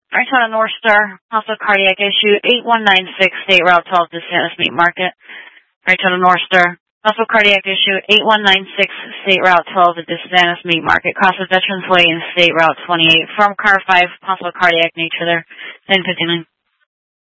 Right on a North Star, also cardiac issue, 8196 State Route 12 to Santa's Meat Market. Right on a North Star, also cardiac issue, 8196 State Route 12 to Santa's Meat Market. Cross of Veterans Way in State Route 28. From car 5, possible cardiac nature there, 1059.